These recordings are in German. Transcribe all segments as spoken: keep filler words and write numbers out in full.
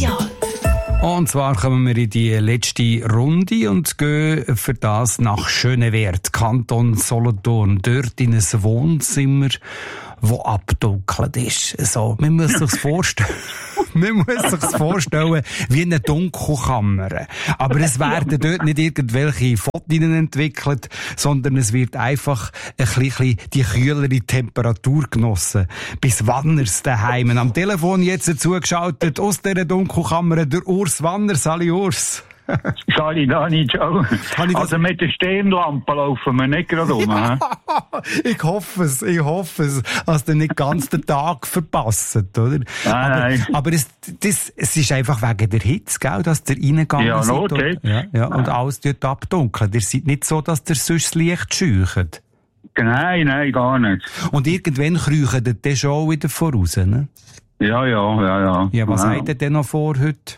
Spezial. Und zwar kommen wir in die letzte Runde und gehen für das nach Schönewert, Kanton Solothurn. Dort in ein Wohnzimmer, das abdunkelt ist. So, man muss sich's vorstellen. Man muss sich's vorstellen wie eine Dunkelkammer. Aber es werden dort nicht irgendwelche Fotos entwickelt, sondern es wird einfach ein bisschen die kühlere Temperatur genossen. Bis Wanners daheim. Am Telefon jetzt zugeschaltet aus dieser Dunkelkammer der Urs Wanner. Sali Urs. Sali, Dani, ciao. Also mit der Stirnlampe laufen wir nicht gerade um. Ja, ich hoffe es, ich hoffe es, dass ihr nicht ganz den Tag verpasst, oder? Nein, aber nein. aber es, das, es ist einfach wegen der Hitze, gell, dass ihr reingegangen Ja, seid. Not, und, ja, ja, und alles dort abdunkelt. Ihr seid nicht so, dass ihr sonst das Licht scheucht. Nein, nein, gar nicht. Und irgendwann kriechen ihr dann schon wieder voraus, ne? Ja, ja, ja, ja. Ja, was ja. habt ihr denn noch vor heute?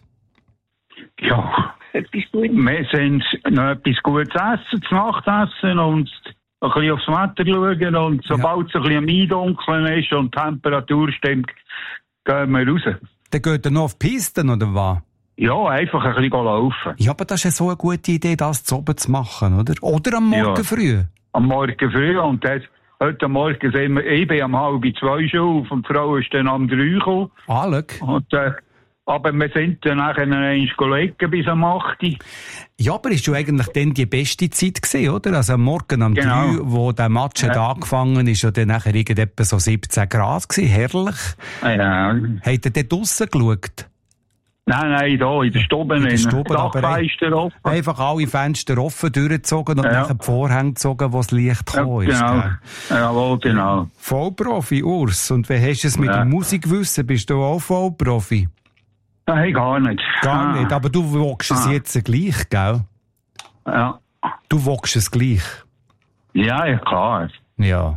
Ja, wir sind noch etwas Gutes essen, zu Nacht essen und ein bisschen aufs Wetter schauen und sobald es ein bisschen am Eindunkeln ist und die Temperatur stimmt, gehen wir raus. Dann geht ihr noch auf die Pisten, oder was? Ja, einfach ein bisschen laufen. Ja, aber das ist ja so eine gute Idee, das zu oben zu machen, oder? Oder am Morgen Ja. früh. Am Morgen früh und das, heute Morgen sind wir, ich bin um halb zwei schon auf und die Frau ist dann um drei gekommen. Ah, schau. Und, äh, aber wir sind dann nachher einmal gelegen bis am acht. Ja, aber ist schon eigentlich dann die beste Zeit gewesen, oder? Also am Morgen um Genau. drei, wo der Match hat Ja. angefangen ist, und dann nachher irgendetwa so siebzehn Grad gewesen. Herrlich. Ja. Habt ihr dort draussen geschaut? Nein, nein, da, in der Stube. In der Stube, aber Dachfenster offen. Einfach alle Fenster offen durchgezogen und Ja. nachher die Vorhänge gezogen, wo das Licht gekommen ist. Genau. gell? Jawohl, genau. Vollprofi, Urs. Und wie hast du es mit Ja. dem Musikwissen? Bist du auch Vollprofi? Nein, gar nicht. Gar Ah. nicht. Aber du wogst es Ah. jetzt gleich, gell? Ja. Du wogst es gleich. Ja, ja, klar. Ja.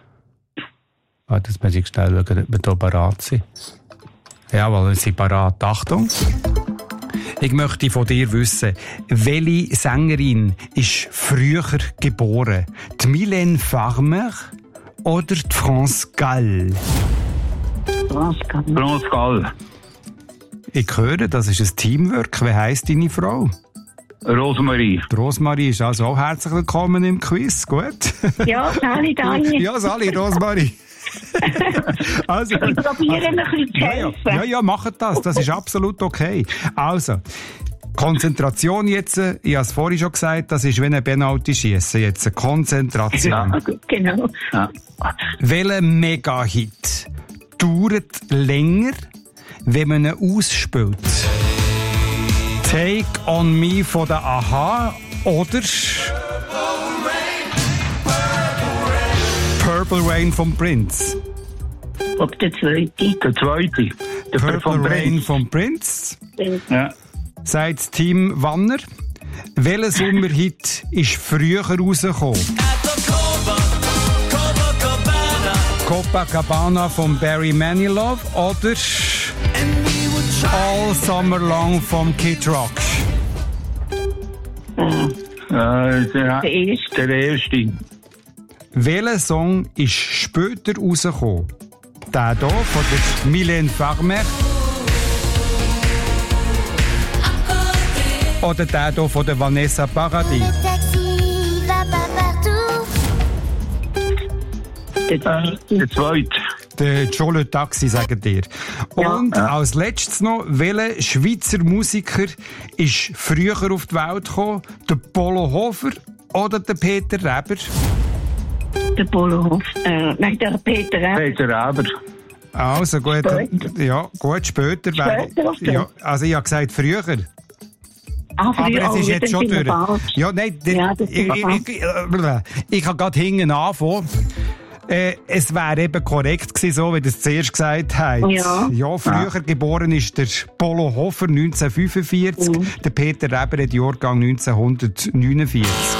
Ah, das muss ich schnell schauen, ob wir hier parat sind. Jawohl, wir sind parat. Achtung. Ich möchte von dir wissen, welche Sängerin ist früher geboren? Die Mylène Farmer oder die France Gall? France Gall. Ich höre, das ist ein Teamwork. Wie heisst deine Frau? Rosemarie. Die Rosemarie ist also auch herzlich willkommen im Quiz. Gut? Ja, Sali, Dani. Ja, Sali, Rosemarie. Also, Ich probiere ein bisschen zu ja, helfen. ja, ja, ja, macht das. Das ist absolut okay. Also, Konzentration jetzt. Ich habe es vorhin schon gesagt, das ist wie ein Penalty-Schiessen jetzt. Konzentration. Ja, genau. Ja. Welcher Mega-Hit dauert länger, wenn man ihn ausspielt? Take on Me von der A-ha oder Purple Rain vom Prince? Ob der zweite. Der zweite. Der Purple von Rain Prince. vom Prince. Ja. Sagt das Team Wanner. Welcher Sommerhit ist früher rausgekommen? Copacabana von Barry Manilow oder All Summer Long von Kid Rock? Äh, der, Der erste. der erste. Welcher Song ist später rausgekommen? Der hier von der Mylène Farmer oder der hier von der Vanessa Paradis? Der Äh, der zweite. Der Joe Taxi, sagen dir. Und Ja. als letztes noch, welcher Schweizer Musiker ist früher auf die Welt gekommen? Der Polo Hofer oder der Peter Reber? Der Polohof. Äh, nein, der Peter Reber. Peter Reber. Also gut, Später. ja, gut, später. wäre- Später, okay. ja, also ich habe gesagt früher. Ah, Aber früher, es oh, ist ja, jetzt dann schon sind wir durch. falsch. Ja, nein, der, Ja, das ich, sind wir ich, falsch. ich, äh, ich kann gerade hinten anfangen. Äh, es wäre eben korrekt gewesen, so wie du es zuerst gesagt hast. Ja. ja früher ja. geboren ist der Polo Hofer neunzehnhundertfünfundvierzig, Mhm. der Peter Reber hat Jahrgang neunzehnhundertneunundvierzig.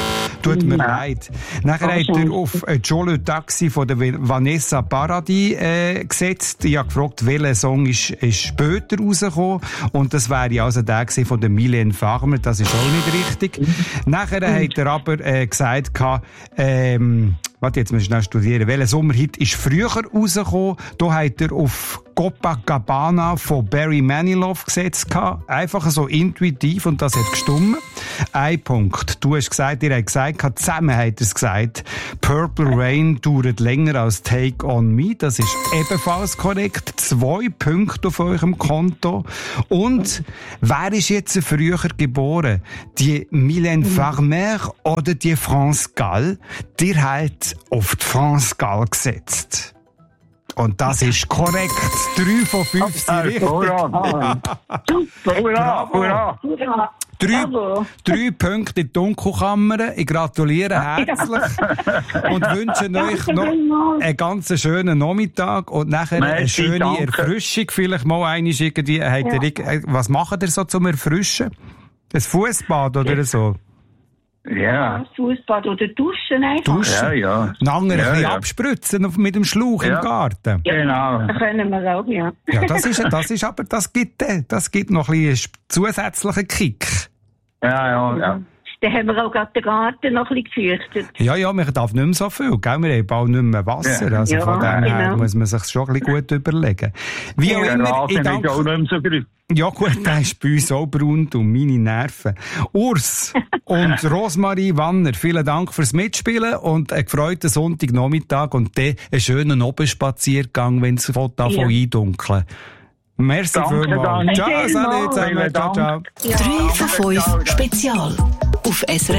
tut mir ja. leid. Nachher hat er auf Jolo Taxi von der Vanessa Paradis äh, gesetzt. Ich habe gefragt, welcher Song ist, ist später rausgekommen. Und das wäre also der von der Mylène Farmer. Das ist auch nicht richtig. Nachher hat er aber äh, gesagt, ähm, warte, jetzt muss ich schnell studieren. Welcher Sommerhit ist früher rausgekommen? Da hat er auf Copacabana von Barry Manilow gesetzt. Einfach so intuitiv und das hat gestimmt. Ein Punkt. Du hast gesagt, ihr habt gesagt, zusammen hat er es gesagt, Purple Rain dauert länger als Take On Me. Das ist ebenfalls korrekt. Zwei Punkte auf eurem Konto. Und wer ist jetzt früher geboren? Die Mylène Farmer oder die France Gall? Die hat auf die France Gall gesetzt. Und das ist korrekt. Drei von fünf sind richtig. Hurra! Hurra! Hurra! Drei, drei Punkte in die Dunkelkammer. Ich gratuliere herzlich und wünsche euch noch einen ganz schönen Nachmittag und nachher eine Merci, schöne danke. Erfrischung. Vielleicht mal einmal irgendwie, habt ihr, was macht ihr so zum Erfrischen? Ein Fußbad oder so? Ja. Fußbad oder Duschen einfach. Duschen? Ja, ja. Nachher Ja, ein bisschen ja. abspritzen mit dem Schlauch Ja. im Garten. Genau. Das können wir auch, ja. Ja, das ist, das ist aber, das gibt, äh, das gibt noch ein bisschen zusätzlichen Kick. Ja, ja, ja. Dann haben wir auch gerade den Garten noch ein bisschen gefürchtet. Ja, ja, man darf nicht mehr so viel, gell? Wir haben bald nicht mehr Wasser. Ja. Also Ja, von dem her genau. muss man sich schon ein bisschen gut überlegen. Wie auch Der immer, Rasen ich ist danke... auch nicht mehr so grün. Ja gut, der ist bei uns auch braun und meine Nerven. Urs und Rosmarie Wanner, vielen Dank fürs Mitspielen und einen gefreuten Sonntagnachmittag und dann einen schönen Abendspaziergang, wenn es davon Ja. eindunkeln. Merci Danke, vielmals. Dani. Ciao, salut zusammen. Vielen Ciao, ciao. Dank. drei von fünf Spezial auf S R F